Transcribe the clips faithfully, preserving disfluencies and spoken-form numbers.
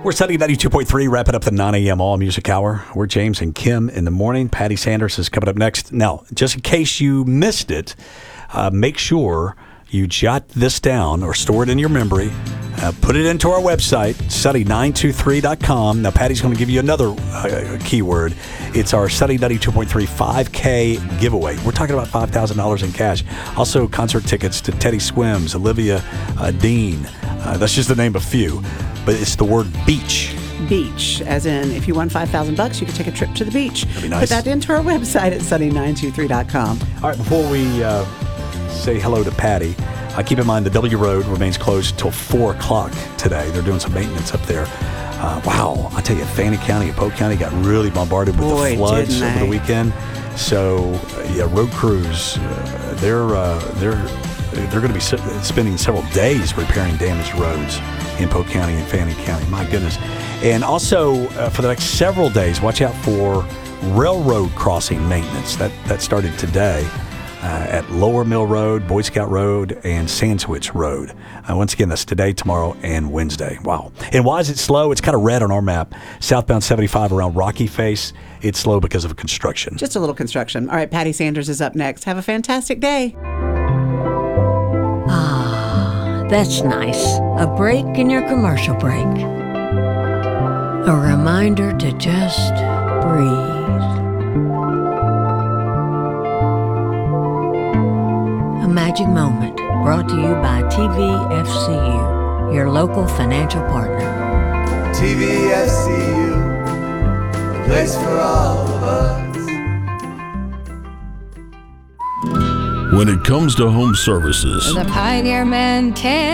We're Sunday ninety-two point three, wrapping up the nine a.m. All Music Hour. We're James and Kim in the morning. Patty Sanders is coming up next. Now, just in case you missed it, uh, make sure you jot this down or store it in your memory. Uh, put it into our website, Sunday nine two three dot com. Now, Patty's going to give you another uh, keyword. It's our Sunday ninety-two point three five K giveaway. We're talking about five thousand dollars in cash. Also, concert tickets to Teddy Swims, Olivia uh, Dean. Uh, that's just to name a few. But it's the word beach. Beach, as in if you won five thousand bucks, you could take a trip to the beach. That'd be nice. Put that into our website at Sunday nine two three dot com. All right, before we uh, say hello to Patty, uh, keep in mind the W Road remains closed until four o'clock today. They're doing some maintenance up there. Uh, wow, I tell you, Fannin County and Polk County got really bombarded with Boy, the floods didn't over they. the weekend. So, uh, yeah, road crews, uh, they're uh, they're they're going to be spending several days repairing damaged roads in Polk County and Fannin County. My goodness. And also, uh, for the next several days, watch out for railroad crossing maintenance. That that started today uh, at Lower Mill Road, Boy Scout Road, and Sandwich Road. Uh, once again, that's today, tomorrow, and Wednesday. Wow. And why is it slow? It's kind of red on our map. Southbound seventy-five around Rocky Face. It's slow because of construction. Just a little construction. All right, Patty Sanders is up next. Have a fantastic day. That's nice. A break in your commercial break. A reminder to just breathe. A magic moment brought to you by T V F C U, your local financial partner. T V F C U, a place for all of us. When it comes to home services, The Pioneer Man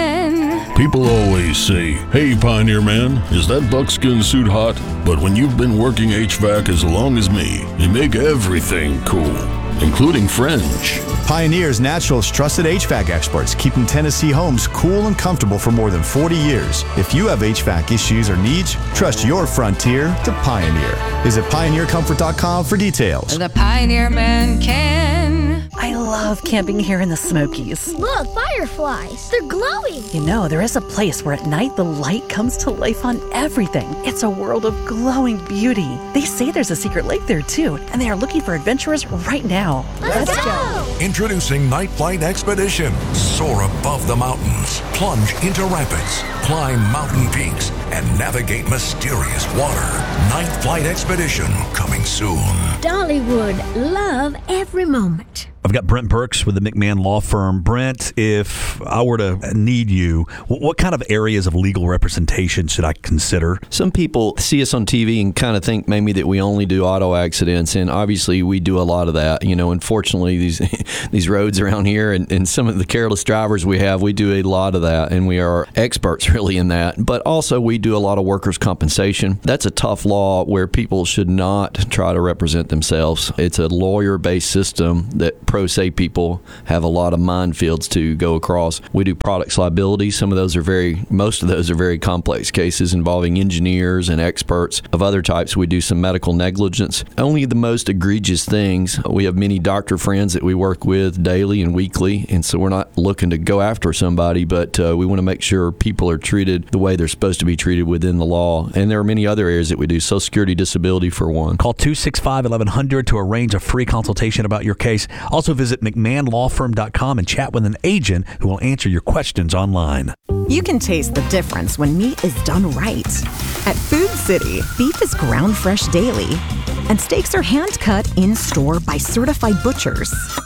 can. people always say, "Hey, Pioneer Man, is that buckskin suit hot?" But when you've been working H V A C as long as me, you make everything cool, including French. Pioneer's Naturals trusted H V A C experts, keeping Tennessee homes cool and comfortable for more than forty years. If you have H V A C issues or needs, trust your Frontier to Pioneer. Visit pioneer comfort dot com for details. The Pioneer Man can. I love camping here in the Smokies. Look, fireflies. They're glowing. You know, there is a place where at night the light comes to life on everything. It's a world of glowing beauty. They say there's a secret lake there too, and they are looking for adventurers right now. Let's, Let's go. go! Introducing Night Flight Expedition. Soar above the mountains, plunge into rapids, climb mountain peaks, and navigate mysterious water. Night Flight Expedition, coming soon. Dollywood, love every moment. I've got Brent Burks with the McMahon Law Firm. Brent, if I were to need you, what kind of areas of legal representation should I consider? Some people see us on T V and kind of think maybe that we only do auto accidents, and obviously we do a lot of that. You know, unfortunately, these these roads around here and, and some of the careless drivers we have, we do a lot of that, and we are experts really in that. But also we do a lot of workers' compensation. That's a tough law where people should not try to represent themselves. It's a lawyer-based system that pro se people have a lot of minefields to go across. We do products liability. Some of those are very, most of those are very complex cases involving engineers and experts of other types. We do some medical negligence. Only the most egregious things. We have many doctor friends that we work with daily and weekly, and so we're not looking to go after somebody, but uh, we want to make sure people are treated the way they're supposed to be treated within the law. And there are many other areas that we do. Social Security disability for one. Call two six five, eleven hundred to arrange a free consultation about your case. Also visit mcmahon law firm dot com and chat with an agent who will answer your questions online. You can taste the difference when meat is done right. At Food City, beef is ground fresh daily, and steaks are hand-cut in-store by certified butchers.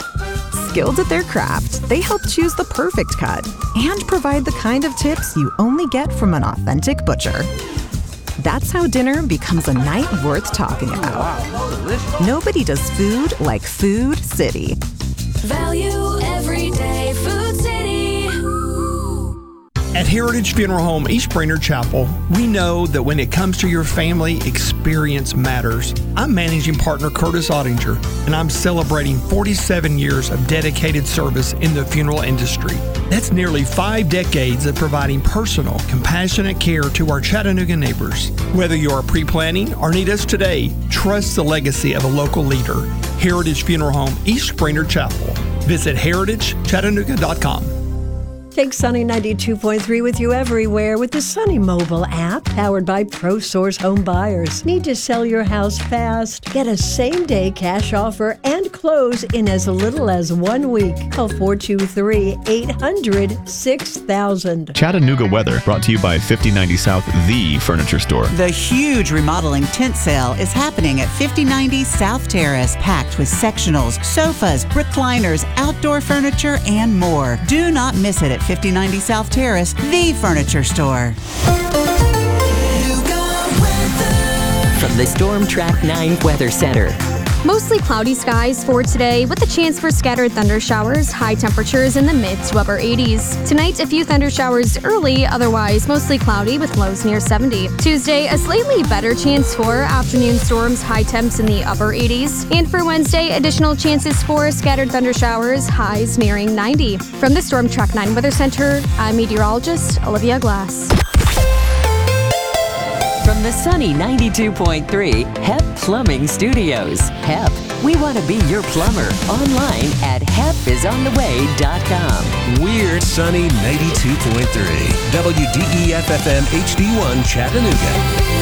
Skilled at their craft, they help choose the perfect cut and provide the kind of tips you only get from an authentic butcher. That's how dinner becomes a night worth talking about. Nobody does food like Food City. Value every day. Food City. At Heritage Funeral Home East Brainerd Chapel, we know that when it comes to your family, experience matters. I'm managing partner Curtis Ottinger, and I'm celebrating forty-seven years of dedicated service in the funeral industry. That's nearly five decades of providing personal, compassionate care to our Chattanooga neighbors. Whether you're pre-planning or need us today, trust the legacy of a local leader. Heritage Funeral Home East Brainerd Chapel. Visit heritage chattanooga dot com. Take Sunny ninety-two point three with you everywhere with the Sunny mobile app, powered by ProSource Home Buyers. Need to sell your house fast? Get a same-day cash offer and close in as little as one week. Call four two three, eight hundred, six thousand. Chattanooga weather brought to you by fifty ninety South, the furniture store. The huge remodeling tent sale is happening at fifty ninety South Terrace, packed with sectionals, sofas, recliners, outdoor furniture, and more. Do not miss it at fifty ninety South Terrace, the furniture store. From the Storm Track nine Weather Center. Mostly cloudy skies for today with a chance for scattered thunder showers, high temperatures in the mid to upper eighties. Tonight, a few thunder showers early, otherwise mostly cloudy with lows near seventy. Tuesday, a slightly better chance for afternoon storms, high temps in the upper eighties. And for Wednesday, additional chances for scattered thunder showers, highs nearing ninety. From the Storm Track nine Weather Center, I'm meteorologist Olivia Glass. From the Sunny ninety-two point three H E P Plumbing Studios. H E P, we want to be your plumber. Online at hep is on the way dot com. We're Sunny ninety-two point three W D E F F M H D one Chattanooga.